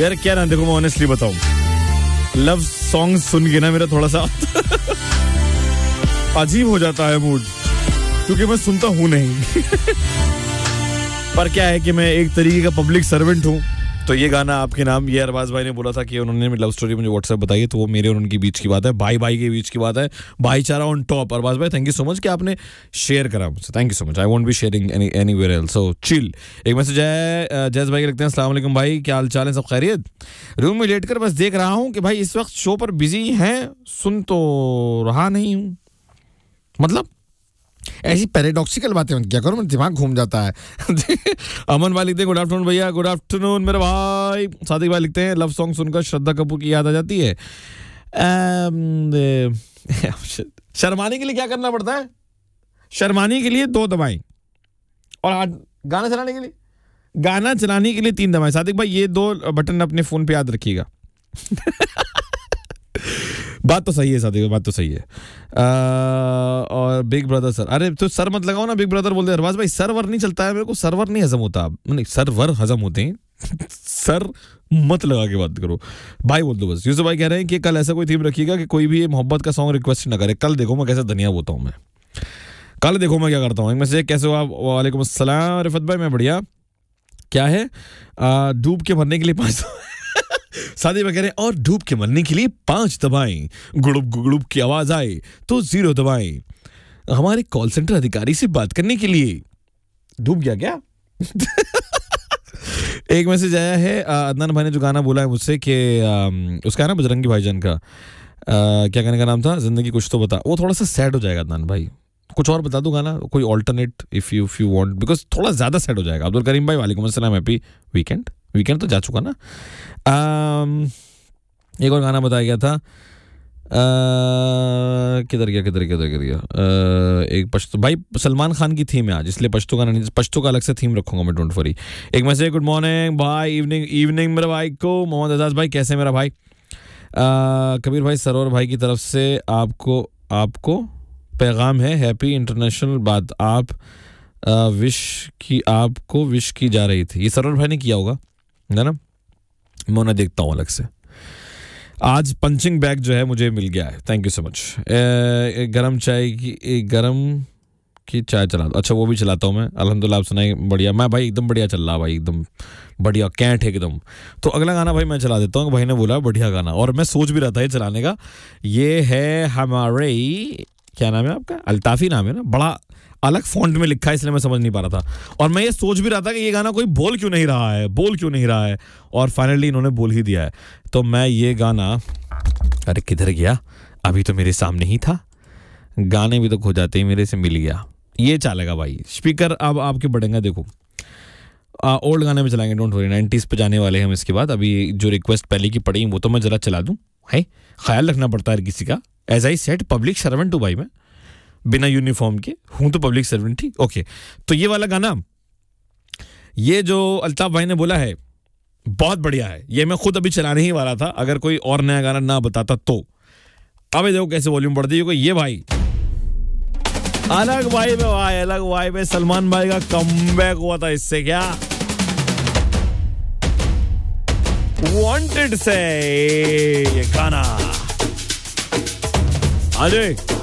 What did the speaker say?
यार क्या ना, देखो मैं ऑनेस्टली बताऊं, लव सॉन्ग सुन के ना मेरा थोड़ा सा अजीब हो जाता है मूड, क्योंकि मैं सुनता हूं नहीं। पर क्या है कि मैं एक तरीके का पब्लिक सर्वेंट हूं, तो ये गाना आपके नाम, ये अरबाज भाई ने बोला था कि उन्होंने लव स्टोरी मुझे व्हाट्सएप बताई है, तो वो मेरे और उनके बीच की बात है, भाई भाई के बीच की बात है, भाईचारा ऑन टॉप। अरबाज भाई थैंक यू सो मच कि आपने शेयर करा मुझसे, thank you so much. I won't be sharing anywhere else, so chill. एक मैसेज है जैस भाई के लिखते हैं, अस्सलाम वालेकुम भाई, क्या हाल चाल है, सब खैरियत? रूम में लेटकर बस देख रहा हूँ कि भाई इस वक्त शो पर बिजी हैं, सुन तो रहा नहीं हूँ। मतलब ऐसी पैराडॉक्सिकल बातें मत क्या करो, मेरा दिमाग घूम जाता है। अमन भाई लिखते हैं गुड आफ्टरनून भैया, गुड आफ्टरनून मेरे भाई। सादिक भाई लिखते हैं लव सॉन्ग सुनकर श्रद्धा कपूर की याद आ जाती है। शर्माने के लिए क्या करना पड़ता है? शर्माने के लिए 2 दवाएं, और गाना चलाने के लिए 3 दवाएं। सादिक भाई ये 2 बटन अपने फोन पे याद रखिएगा। बात तो सही है साथी, बात तो सही है। और बिग ब्रदर सर, अरे तो सर मत लगाओ ना, बिग ब्रदर बोलते हैं। अरबाज भाई सर्वर नहीं चलता है मेरे को, सर्वर नहीं हजम होता, नहीं सर्वर हजम होते हैं। सर मत लगा के बात करो, भाई बोल दो बस। यूसुफ भाई कह रहे हैं कि कल ऐसा कोई थीम रखिएगा कि कोई भी मोहब्बत का सॉन्ग रिक्वेस्ट ना करे। कल देखो मैं कैसे धनिया बोता हूँ, मैं कल देखो मैं क्या करता हूँ। मैं कैसे हो आप? वालेकुम अस्सलाम रिफत भाई, मैं बढ़िया। क्या है? डूब के मरने के लिए 5 सादी में कह रहे हैं, और डूब के मरने के लिए 5 दवाएं, गुड़ुब गुड़ुब की आवाज आए तो 0 दवाएं। हमारे कॉल सेंटर अधिकारी से बात करने के लिए डूब गया क्या? एक मैसेज आया है अदनान भाई ने जो गाना बोला है मुझसे कि उसका है ना बजरंगी भाईजान का, क्या गाने का नाम था? जिंदगी कुछ तो बता। वो थोड़ा सा सैड हो जाएगा अदनान भाई, कुछ और बता दो गाना, कोई alternate if you want, because थोड़ा ज्यादा सैड हो जाएगा। अब्दुल करीम भाई वालेकुम अस्सलाम, हैप्पी वीकेंड तो जा चुका ना। एक और गाना बताया गया था, किधर गया? एक पश्तो भाई, सलमान खान की थीम है आज, इसलिए पश्तो गाना नहीं, पश्तो का अलग से थीम रखूंगा मैं, डोंट वरी। एक मैसेज, गुड मॉर्निंग भाई, इवनिंग मेरे भाई को। मोहम्मद एजाज भाई कैसे मेरा भाई? कबीर भाई सरोवर भाई की तरफ से आपको पैगाम है, हैप्पी इंटरनेशनल बात आप आपको विश की जा रही थी। ये सरोवर भाई ने किया होगा है ना, मैं उन्हें देखता हूँ अलग से। आज पंचिंग बैग जो है मुझे मिल गया है, थैंक यू सो मच। गरम की चाय चला दो, अच्छा वो भी चलाता हूँ मैं, अल्हम्दुलिल्लाह। आप सुनाई? बढ़िया, मैं भाई एकदम बढ़िया चल रहा भाई, एकदम बढ़िया कैंट है एकदम। तो अगला गाना भाई मैं चला देता हूँ, भाई ने बोला बढ़िया गाना, और मैं सोच भी रहा था ये चलाने का। ये है हमारे, क्या नाम है आपका? अल्ताफी नाम है ना, बड़ा अलग फॉन्ट में लिखा है इसलिए मैं समझ नहीं पा रहा था, और मैं ये सोच भी रहा था कि ये गाना कोई बोल क्यों नहीं रहा है, और फाइनली इन्होंने बोल ही दिया है। तो मैं ये गाना, अरे किधर गया? अभी तो मेरे सामने ही था, गाने भी तो खो जाते ही मेरे से मिल गया। ये चलेगा भाई, स्पीकर अब आपके बढ़ेंगे, देखो ओल्ड गाने में चलाएंगे, डोंट वरी, 90s पे जाने वाले हैं हम इसके बाद। अभी जो रिक्वेस्ट पहले की पड़ी वो तो मैं जरा चला दूं, है ख्याल रखना पड़ता है किसी का। As I said public servant हूँ भाई मैं, बिना यूनिफॉर्म के हूं तो पब्लिक सर्वेंट ही। ओके, तो ये वाला गाना, ये जो अल्ताफ भाई ने बोला है बहुत बढ़िया है, ये मैं खुद अभी चलाने ही वाला था अगर कोई और नया गाना ना बताता तो। अब देखो कैसे वॉल्यूम बढ़ दी, ये भाई अलग वाइब है भाई, अलग वाइब है। सलमान भाई का कमबैक हुआ था इससे, क्या वांटेड से ये गाना। अजय